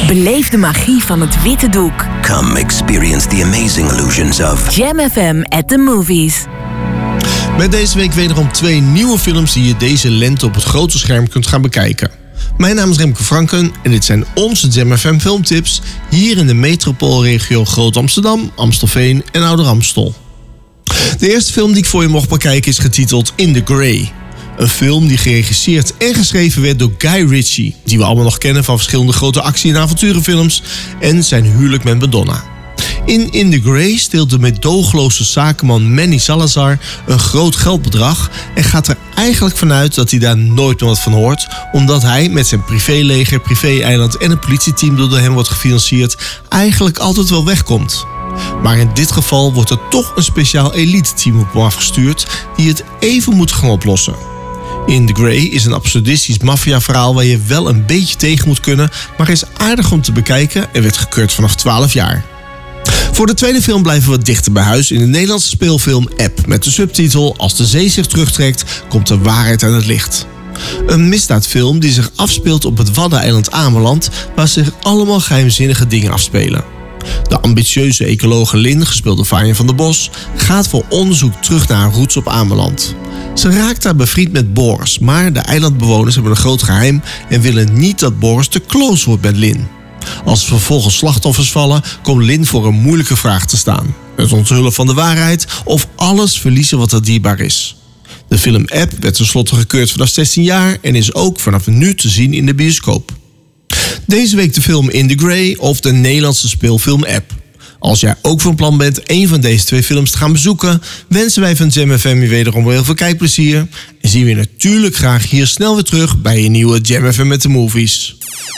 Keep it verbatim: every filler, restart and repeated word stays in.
Beleef de magie van het witte doek. Come experience the amazing illusions of Jam F M at the movies. Met deze week wederom twee nieuwe films die je deze lente op het grote scherm kunt gaan bekijken. Mijn naam is Remke Franken en dit zijn onze Jam F M filmtips hier in de metropoolregio Groot Amsterdam, Amstelveen en Ouder Amstel. De eerste film die ik voor je mocht bekijken is getiteld In the Grey. Een film die geregisseerd en geschreven werd door Guy Ritchie, die we allemaal nog kennen van verschillende grote actie- en avonturenfilms en zijn huwelijk met Madonna. In In the Grey steelt de meedogenloze zakenman Manny Salazar een groot geldbedrag en gaat er eigenlijk vanuit dat hij daar nooit meer wat van hoort, omdat hij met zijn privéleger, privé-eiland en een politieteam dat door hem wordt gefinancierd eigenlijk altijd wel wegkomt. Maar in dit geval wordt er toch een speciaal elite-team op hem afgestuurd die het even moet gaan oplossen. In the Grey is een absurdistisch maffiaverhaal waar je wel een beetje tegen moet kunnen, maar is aardig om te bekijken en werd gekeurd vanaf twaalf jaar. Voor de tweede film blijven we dichter bij huis in de Nederlandse speelfilm App met de subtitel Als de zee zich terugtrekt, komt de waarheid aan het licht. Een misdaadfilm die zich afspeelt op het Waddeneiland Ameland, waar zich allemaal geheimzinnige dingen afspelen. De ambitieuze ecologe Lin, gespeeld door Vanja van der Bos, gaat voor onderzoek terug naar haar roots op Ameland. Ze raakt daar bevriend met Boris, maar de eilandbewoners hebben een groot geheim en willen niet dat Boris te close wordt met Lin. Als er vervolgens slachtoffers vallen, komt Lin voor een moeilijke vraag te staan. Het onthullen van de waarheid of alles verliezen wat er dierbaar is. De film App werd tenslotte gekeurd vanaf zestien jaar en is ook vanaf nu te zien in de bioscoop. Deze week de film In the Grey of de Nederlandse speelfilm App. Als jij ook van plan bent een van deze twee films te gaan bezoeken, wensen wij van Jam F M je wederom heel veel kijkplezier. En zien we je natuurlijk graag hier snel weer terug bij je nieuwe Jam F M met de movies.